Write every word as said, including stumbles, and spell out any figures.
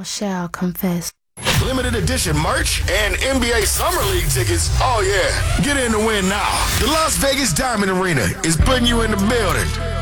shall confess. Limited edition merch and N B A Summer League tickets. Oh, yeah. Get in to win now. The Las Vegas Diamond Arena is putting you in the building.